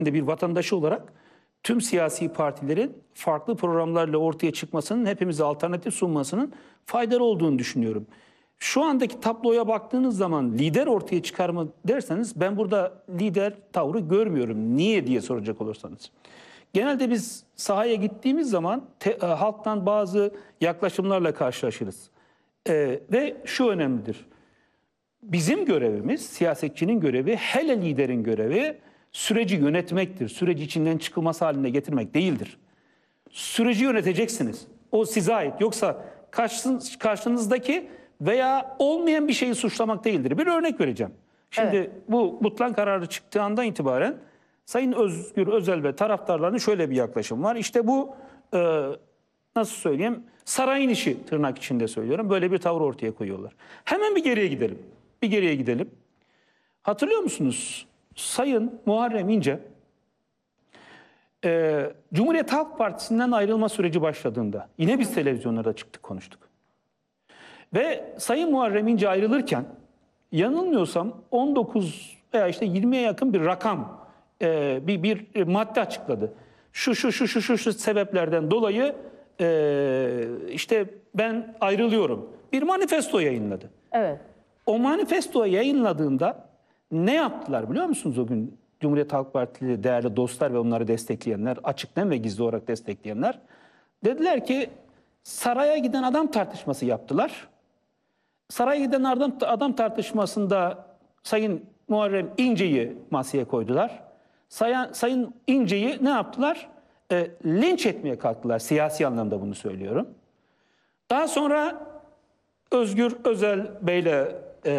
bir vatandaşı olarak tüm siyasi partilerin farklı programlarla ortaya çıkmasının, hepimize alternatif sunmasının faydalı olduğunu düşünüyorum. Şu andaki tabloya baktığınız zaman lider ortaya çıkar mı derseniz ben burada lider tavrı görmüyorum. Niye diye soracak olursanız. Genelde biz sahaya gittiğimiz zaman halktan bazı yaklaşımlarla karşılaşırız. Ve şu önemlidir. Bizim görevimiz, siyasetçinin görevi, hele liderin görevi süreci yönetmektir. Süreci içinden çıkılması haline getirmek değildir. Süreci yöneteceksiniz. O size ait. Yoksa karşınızdaki veya olmayan bir şeyi suçlamak değildir. Bir örnek vereceğim. Şimdi bu Butlan kararı çıktığı andan itibaren Sayın Özgür Özel ve taraftarlarının şöyle bir yaklaşım var. İşte bu nasıl söyleyeyim, sarayın işi, tırnak içinde söylüyorum. Böyle bir tavır ortaya koyuyorlar. Hemen bir geriye gidelim. Bir geriye gidelim. Hatırlıyor musunuz? Sayın Muharrem İnce Cumhuriyet Halk Partisi'nden ayrılma süreci başladığında yine biz televizyonlarda çıktık, konuştuk. Ve Sayın Muharrem İnce ayrılırken yanılmıyorsam 19 veya işte 20'ye yakın bir rakam, bir madde açıkladı. Şu sebeplerden dolayı işte ben ayrılıyorum. Bir manifesto yayınladı. Evet. O manifesto yayınladığında ne yaptılar biliyor musunuz o gün? Cumhuriyet Halk Partili değerli dostlar ve onları destekleyenler, açıktan ve gizli olarak destekleyenler dediler ki saraya giden adam tartışması yaptılar. Saraya giden adam tartışmasında Sayın Muharrem İnce'yi masaya koydular. Sayın İnce'yi ne yaptılar? Linç etmeye kalktılar. Siyasi anlamda bunu söylüyorum. Daha sonra Özgür Özel Bey'le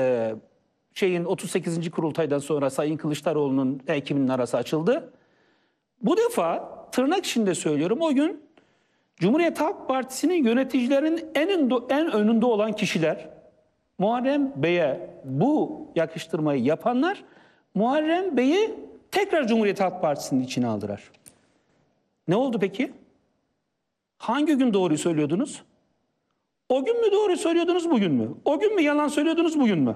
38. kurultaydan sonra Sayın Kılıçdaroğlu'nun ekibinin arası açıldı. Bu defa tırnak içinde söylüyorum, o gün Cumhuriyet Halk Partisi'nin yöneticilerinin en önünde olan kişiler, Muharrem Bey'e bu yakıştırmayı yapanlar Muharrem Bey'i tekrar Cumhuriyet Halk Partisi'nin içine aldılar. Ne oldu peki? Hangi gün doğruyu söylüyordunuz? O gün mü doğru söylüyordunuz, bugün mü? O gün mü yalan söylüyordunuz, bugün mü?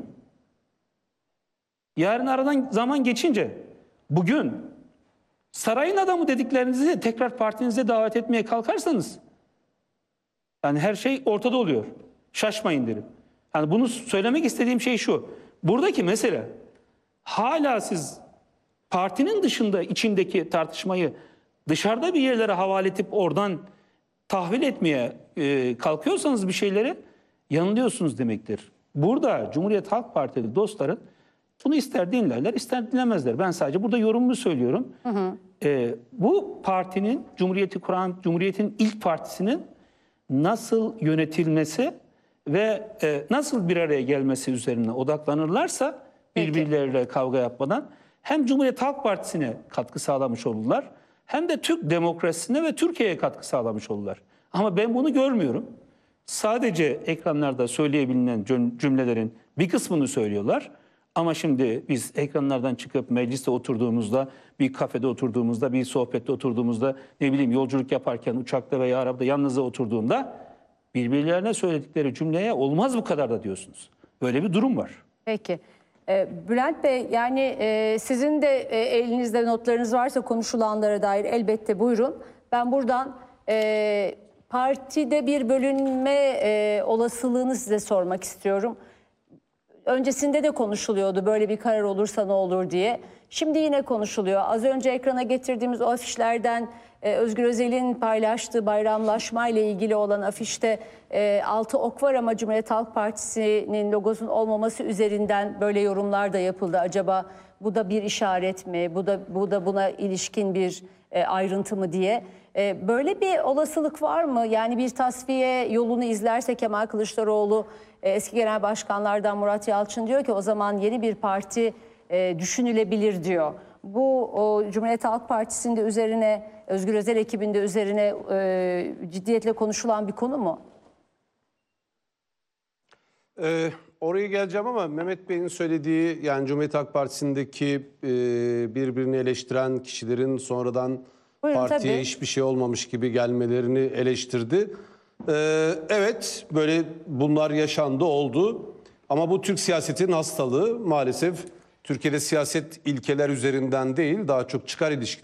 Yarın aradan zaman geçince bugün sarayın adamı dediklerinizi tekrar partinize davet etmeye kalkarsanız yani her şey ortada oluyor. Şaşmayın derim. Yani bunu söylemek istediğim şey şu. Buradaki mesele hala siz partinin dışında içindeki tartışmayı dışarıda bir yerlere havale edip oradan tahvil etmeye kalkıyorsanız bir şeyleri yanılıyorsunuz demektir. Burada Cumhuriyet Halk Partili dostların bunu ister dinlerler, ister dinlemezler. Ben sadece burada yorumumu söylüyorum. Bu partinin, Cumhuriyeti kuran, Cumhuriyet'in ilk partisinin nasıl yönetilmesi ve nasıl bir araya gelmesi üzerine odaklanırlarsa birbirleriyle kavga yapmadan hem Cumhuriyet Halk Partisi'ne katkı sağlamış olurlar hem de Türk demokrasisine ve Türkiye'ye katkı sağlamış olurlar. Ama ben bunu görmüyorum. Sadece ekranlarda söyleyebilinen cümlelerin bir kısmını söylüyorlar. Ama şimdi biz ekranlardan çıkıp mecliste oturduğumuzda, bir kafede oturduğumuzda, bir sohbette oturduğumuzda, ne bileyim yolculuk yaparken, uçakta veya arabada yalnızca oturduğunda birbirlerine söyledikleri cümleye olmaz bu kadar da diyorsunuz. Böyle bir durum var. Peki. Bülent Bey, yani sizin de elinizde notlarınız varsa konuşulanlara dair elbette buyurun. Ben buradan partide bir bölünme olasılığını size sormak istiyorum. Öncesinde de konuşuluyordu böyle bir karar olursa ne olur diye. Şimdi yine konuşuluyor. Az önce ekrana getirdiğimiz o afişlerden Özgür Özel'in paylaştığı bayramlaşma ile ilgili olan afişte 6 ok var ama Cumhuriyet Halk Partisi'nin logosunun olmaması üzerinden böyle yorumlar da yapıldı. Acaba bu da bir işaret mi? Bu da buna ilişkin bir ayrıntı mı diye. Böyle bir olasılık var mı? Yani bir tasfiye yolunu izlerse Kemal Kılıçdaroğlu, eski genel başkanlardan Murat Yalçın diyor ki o zaman yeni bir parti düşünülebilir diyor. Bu Cumhuriyet Halk Partisi'nde üzerine, Özgür Özel ekibinde üzerine ciddiyetle konuşulan bir konu mu? Oraya geleceğim ama Mehmet Bey'in söylediği, yani Cumhuriyet Halk Partisi'ndeki birbirini eleştiren kişilerin sonradan Buyurun, partiye tabii. hiçbir şey olmamış gibi gelmelerini eleştirdi. Evet, böyle bunlar yaşandı, oldu. Ama bu Türk siyasetinin hastalığı maalesef. Türkiye'de siyaset ilkeler üzerinden değil, daha çok çıkar ilişkileri